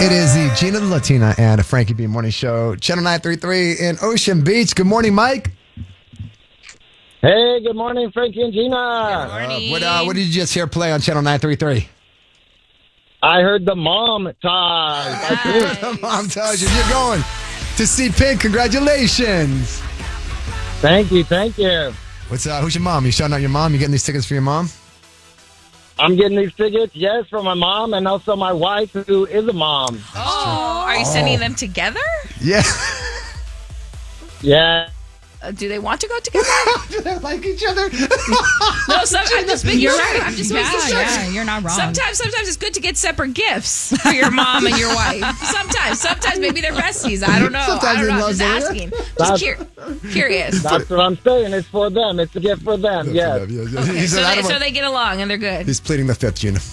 It is the Gina the Latina and a Frankie B Morning Show, Channel 933 in Ocean Beach. Good morning, Mike. Hey, good morning, Frankie and Gina. Good morning. What did you just hear play on Channel 933? I heard the mom talk. The mom tells you you're going to see Pink. Congratulations. Thank you. Who's your mom? You shouting out your mom? You getting these tickets for your mom? I'm getting these tickets, yes, for my mom and also my wife, who is a mom. Oh, are you sending them together? Yeah. Yeah. Do they want to go together? Do they like each other? No, I'm just being You're sure. right. I'm just making sure. Yeah, you're not wrong. Sometimes it's good to get separate gifts for your mom and your wife. Sometimes maybe they're besties. I don't know. Sometimes I'm just asking. Just curious. That's what I'm saying. It's for them. It's a gift for them. Yes. Okay, so they get along and they're good. He's pleading the fifth, Gina.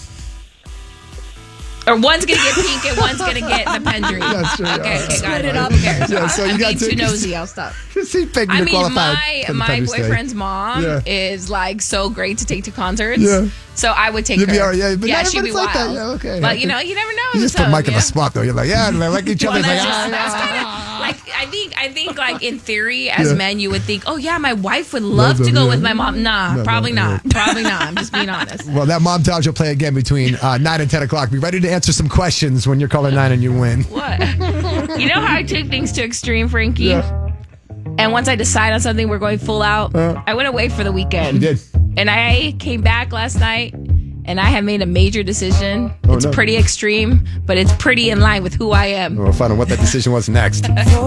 Or one's gonna get pink and one's gonna get the Pendry. That's true. Okay, got it. up. Who cares? Yeah, so you I'm got being too tickets. nosy. I'll stop. See Pink, I you're mean, qualified for the my Pendry stay. boyfriend's mom Yeah. is like so great to take to concerts. Yeah. So I would take You'd her. be all right, yeah, but not she'd be everybody's like wild. that. Yeah, okay. But you never know. You just So, put Mike in yeah. the spot, though. You're like, yeah, they like each other. Well, He's like, that's kind of like I think like in theory as Yeah. men you would think, oh yeah, my wife would love to go with my mom. Nah, No, probably no, not. Probably not. I'm just being honest. Well, that mom tells you'll play again between 9 and 10 o'clock. Be ready to answer some questions when you're caller 9 and you win. What? You know how I take things to extreme, Frankie? Yeah. And once I decide on something, we're going full out. I went away for the weekend. You did. And I came back last night, and I have made a major decision. Oh, It's no. pretty extreme, but it's pretty in line with who I am. We'll find out what that decision was next.